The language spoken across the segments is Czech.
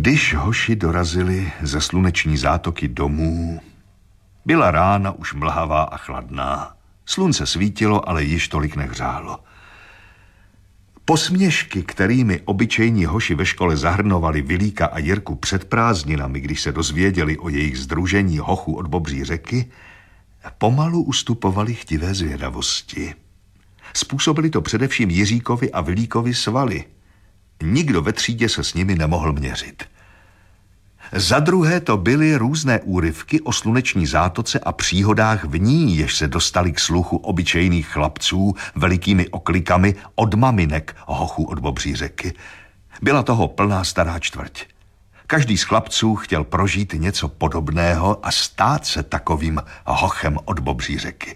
Když hoši dorazili ze sluneční zátoky domů, byla rána už mlhavá a chladná. Slunce svítilo, ale již tolik nehřálo. Posměšky, kterými obyčejní hoši ve škole zahrnovali Vilíka a Jirku před prázdninami, když se dozvěděli o jejich sdružení hochů od Bobří řeky, pomalu ustupovali chtivé zvědavosti. Způsobili to především Jiříkovi a Vilíkovi svaly. Nikdo ve třídě se s nimi nemohl měřit. Za druhé to byly různé úryvky o sluneční zátoce a příhodách v ní, jež se dostali k sluchu obyčejných chlapců velikými oklikami od maminek hochů od Bobří řeky. Byla toho plná stará čtvrť. Každý z chlapců chtěl prožít něco podobného a stát se takovým hochem od Bobří řeky.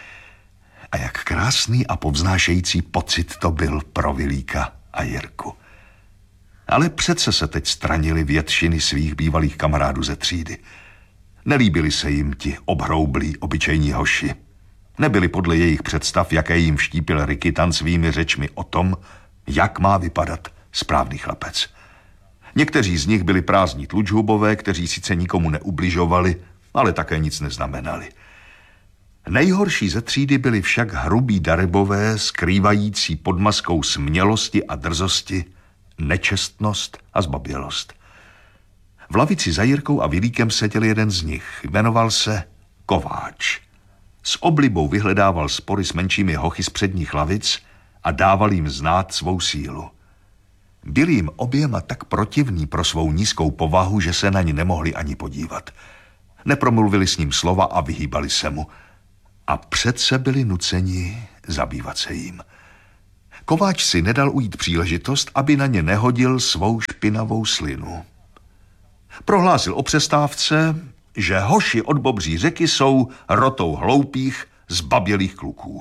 A jak krásný a povznášející pocit to byl pro Vilíka a Jirku. Ale přece se teď stranili většiny svých bývalých kamarádů ze třídy. Nelíbili se jim ti obhroublí obyčejní hoši. Nebyli podle jejich představ, jaké jim vštípil Rikytan svými řečmi o tom, jak má vypadat správný chlapec. Někteří z nich byli prázdní tlučhubové, kteří sice nikomu neubližovali, ale také nic neznamenali. Nejhorší ze třídy byli však hrubí darebové, skrývající pod maskou smělosti a drzosti nečestnost a zbabělost. V lavici za Jirkou a Vilíkem seděl jeden z nich. Jmenoval se Kováč. S oblibou vyhledával spory s menšími hochy z předních lavic a dával jim znát svou sílu. Byl jim oběma tak protivný pro svou nízkou povahu, že se na ně nemohli ani podívat. Nepromluvili s ním slova a vyhýbali se mu. A přece byli nuceni zabývat se jim. Kováč si nedal ujít příležitost, aby na ně nehodil svou špinavou slinu. Prohlásil o přestávce, že hoši od Bobří řeky jsou rotou hloupých, zbabělých kluků.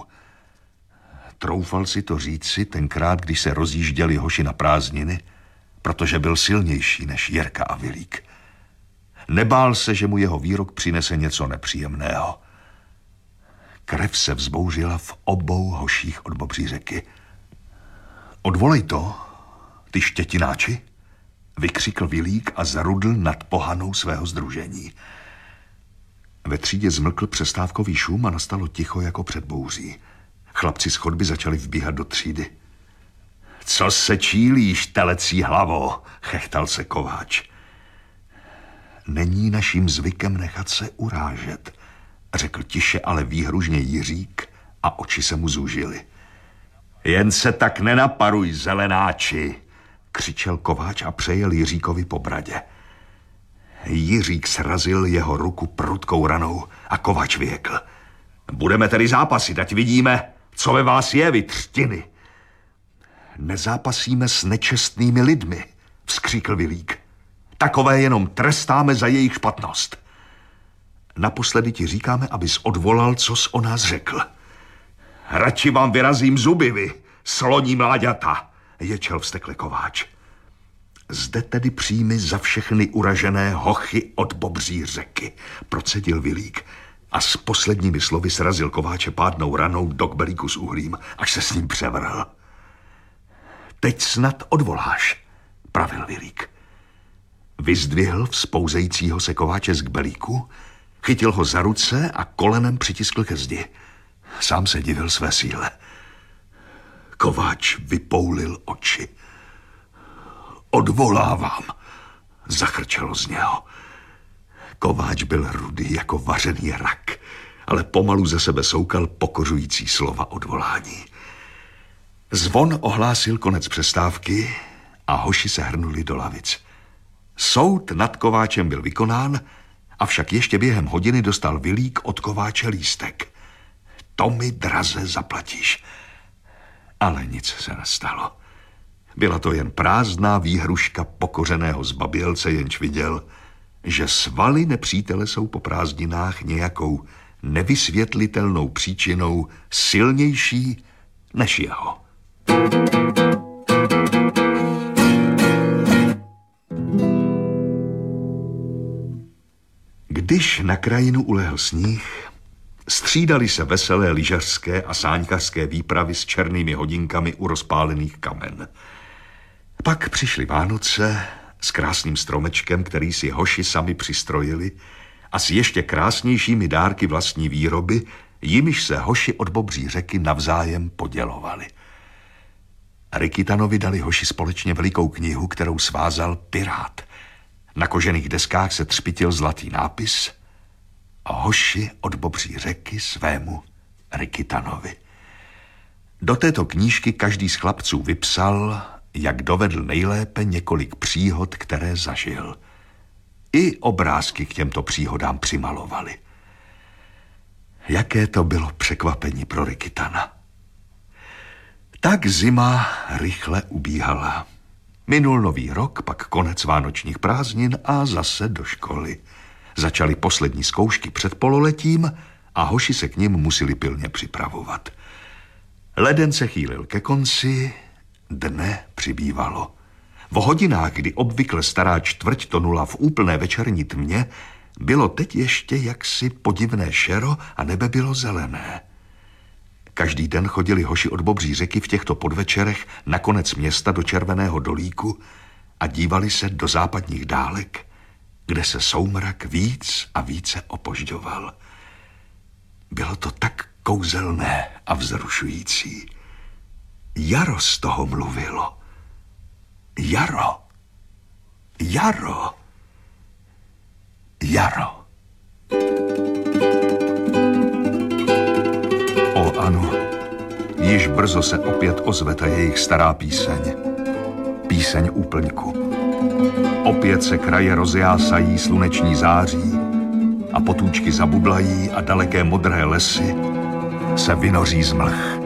Troufal si to říci tenkrát, když se rozjížděli hoši na prázdniny, protože byl silnější než Jirka a Vilík. Nebál se, že mu jeho výrok přinese něco nepříjemného. Krev se vzbouřila v obou hoších od Bobří řeky. Odvolej to, ty štětináči, vykřikl Vilík a zarudl nad pohanou svého sdružení. Ve třídě zmlkl přestávkový šum a nastalo ticho jako před bouří. Chlapci z chodby začali vbíhat do třídy. Co se čílíš, telecí hlavo, chechtal se Kováč. Není naším zvykem nechat se urážet, řekl tiše, ale výhružně Jiřík a oči se mu zúžily. Jen se tak nenaparuj, zelenáči, křičel Kováč a přejel Jiříkovi po bradě. Jiřík srazil jeho ruku prudkou ranou a Kováč vyjekl. Budeme tedy zápasit, ať vidíme, co ve vás je, vy třtiny. Nezápasíme s nečestnými lidmi, vzkříkl Vilík. Takové jenom trestáme za jejich špatnost. Naposledy ti říkáme, abys odvolal, co jsi o nás řekl. Radši vám vyrazím zuby, vy, sloní mláďata, ječel vztekle Kováč. Zde tedy přijmi za všechny uražené hochy od Bobří řeky, procedil Vilík a s posledními slovy srazil Kováče pádnou ranou do kbelíku s uhlím, až se s ním převrhl. Teď snad odvoláš, pravil Vilík. Vyzdvihl vzpouzejícího se Kováče z kbelíku, chytil ho za ruce a kolenem přitiskl ke zdi. Sám se divil své síle. Kováč vypoulil oči. Odvolávám, zachrčelo z něho. Kováč byl rudý jako vařený rak, ale pomalu ze sebe soukal pokořující slova odvolání. Zvon ohlásil konec přestávky a hoši se hrnuli do lavic. Soud nad Kováčem byl vykonán, avšak ještě během hodiny dostal Vilík od Kováče lístek. To mi draze zaplatíš. Ale nic se nestalo. Byla to jen prázdná výhruška pokořeného zbabělce, jenž viděl, že svaly nepřítele jsou po prázdninách nějakou nevysvětlitelnou příčinou silnější než jeho. Když na krajinu ulehl sníh, střídali se veselé lyžařské a sáňkařské výpravy s černými hodinkami u rozpálených kamen. Pak přišly Vánoce s krásným stromečkem, který si hoši sami přistrojili, a s ještě krásnějšími dárky vlastní výroby, jimiž se hoši od Bobří řeky navzájem podělovali. Rikitanovi dali hoši společně velikou knihu, kterou svázal pirát. Na kožených deskách se třpitil zlatý nápis a hoši od Bobří řeky svému Rikitanovi. Do této knížky každý z chlapců vypsal, jak dovedl nejlépe několik příhod, které zažil. I obrázky k těmto příhodám přimalovali. Jaké to bylo překvapení pro Rikitana. Tak zima rychle ubíhala. Minul nový rok, pak konec vánočních prázdnin a zase do školy. Začaly poslední zkoušky před pololetím a hoši se k nim museli pilně připravovat. Leden se chýlil ke konci, dne přibývalo. V hodinách, kdy obvykle stará čtvrť tonula v úplné večerní tmě, bylo teď ještě jaksi podivné šero a nebe bylo zelené. Každý den chodili hoši od Bobří řeky v těchto podvečerech na konec města do Červeného dolíku a dívali se do západních dálek, kde se soumrak víc a více opožďoval. Bylo to tak kouzelné a vzrušující. Jaro z toho mluvilo. Jaro. Jaro. Jaro. O ano, již brzo se opět ozve ta jejich stará píseň. Píseň úplňku. Opět se kraje rozjásají sluneční září a potůčky zabublají a daleké modré lesy se vynoří z mlh.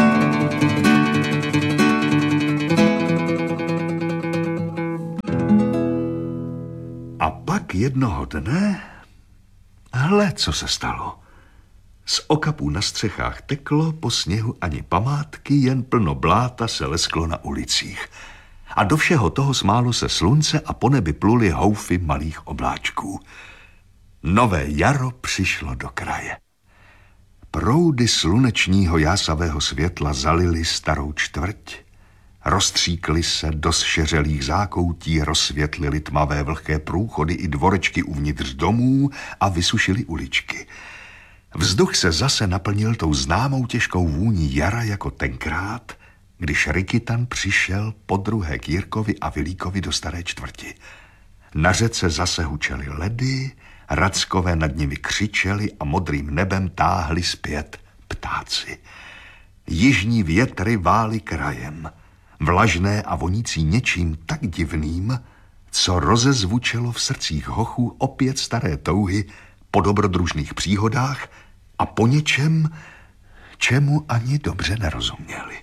A pak jednoho dne, hle, co se stalo. Z okapů na střechách teklo, po sněhu ani památky, jen plno bláta se lesklo na ulicích. A do všeho toho smálo se slunce a po nebi pluly houfy malých obláčků. Nové jaro přišlo do kraje. Proudy slunečního jásavého světla zalily starou čtvrť, rozstříkly se do zšeřelých zákoutí, rozsvětlily tmavé vlhké průchody i dvorečky uvnitř domů a vysušily uličky. Vzduch se zase naplnil tou známou těžkou vůní jara jako tenkrát, když Rikitan přišel podruhé k Jirkovi a Vilíkovi do staré čtvrti. Na řece zase hučely ledy, rackové nad nimi křičeli a modrým nebem táhli zpět ptáci. Jižní větry vály krajem, vlažné a vonící něčím tak divným, co rozezvučelo v srdcích hochů opět staré touhy po dobrodružných příhodách a po něčem, čemu ani dobře nerozuměli.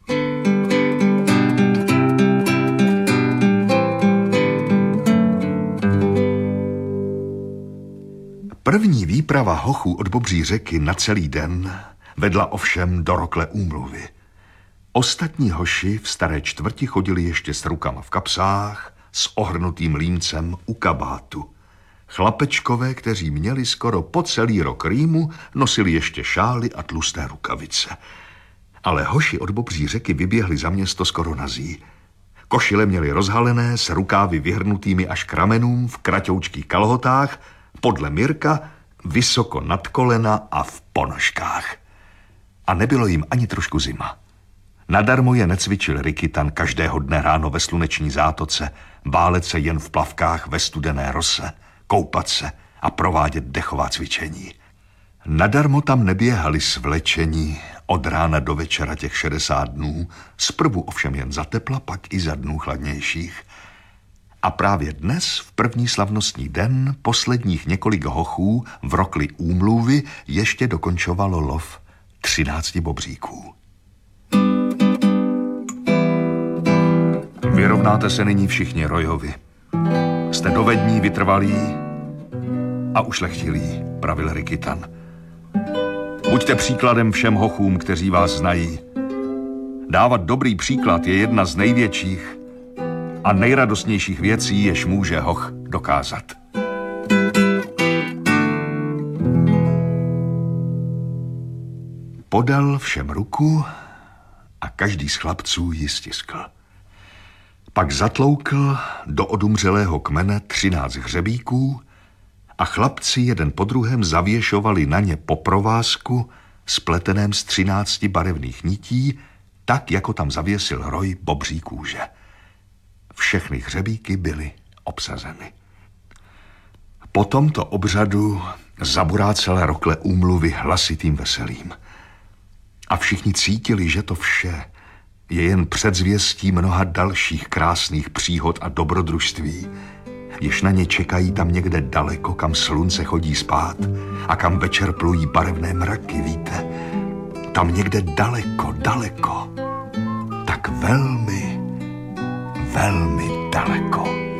První výprava hochů od Bobří řeky na celý den vedla ovšem do rokle úmluvy. Ostatní hoši v staré čtvrti chodili ještě s rukama v kapsách, s ohrnutým límcem u kabátu. Chlapečkové, kteří měli skoro po celý rok rýmu, nosili ještě šály a tlusté rukavice. Ale hoši od Bobří řeky vyběhli za město skoro nazí. Košile měli rozhalené, s rukávy vyhrnutými až k ramenům, v kraťoučkých kalhotách, podle Mirka vysoko nad kolena a v ponožkách. A nebylo jim ani trošku zima. Nadarmo je necvičil Rikitan každého dne ráno ve sluneční zátoce, bálet se jen v plavkách ve studené rose, koupat se a provádět dechová cvičení. Nadarmo tam neběhali svlečení od rána do večera těch 60 dnů, zprvu ovšem jen za tepla, pak i za dnů chladnějších. A právě dnes, v první slavnostní den, posledních několik hochů v rokli úmluvy ještě dokončovalo lov 13 bobříků. Vyrovnáte se nyní všichni Rojovi. Jste dovední, vytrvalí a ušlechtilí, pravil Rikitan. Buďte příkladem všem hochům, kteří vás znají. Dávat dobrý příklad je jedna z největších a nejradostnějších věcí, jež může hoch dokázat. Podal všem ruku a každý z chlapců ji stiskl. Pak zatloukl do odumřelého kmene 13 hřebíků a chlapci jeden po druhém zavěšovali na ně po provázku spleteném z 13 barevných nití, tak, jako tam zavěsil roj bobří kůže. Všechny hřebíky byly obsazeny. Po tomto obřadu zaburácela rokle úmluvy hlasitým veselím. A všichni cítili, že to vše je jen předzvěstí mnoha dalších krásných příhod a dobrodružství, jež na ně čekají tam někde daleko, kam slunce chodí spát a kam večer plují barevné mraky, víte? Tam někde daleko, daleko, tak velmi, velmi daleko.